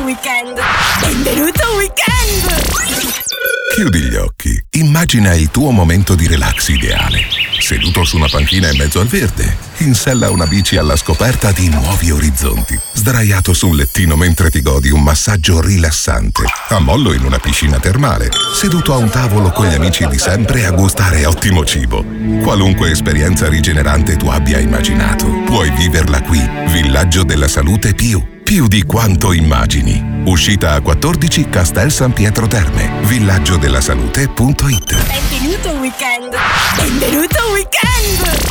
weekend! Benvenuto al weekend! Chiudi gli occhi, immagina il tuo momento di relax ideale. Seduto su una panchina in mezzo al verde, in sella a una bici alla scoperta di nuovi orizzonti, sdraiato su un lettino mentre ti godi un massaggio rilassante, a mollo in una piscina termale, seduto a un tavolo con gli amici di sempre a gustare ottimo cibo. Qualunque esperienza rigenerante tu abbia immaginato, puoi viverla qui. Villaggio della Salute più di quanto immagini. Uscita a 14 Castel San Pietro Terme. Villaggiodelasalute.it. Benvenuto al weekend! Benvenuto al weekend!